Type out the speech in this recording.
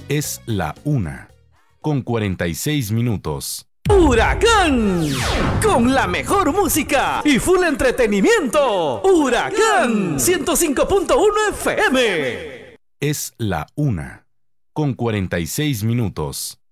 Es la 1:46. Huracán, con la mejor música y full entretenimiento. Huracán 105.1 FM. Es la 1:46.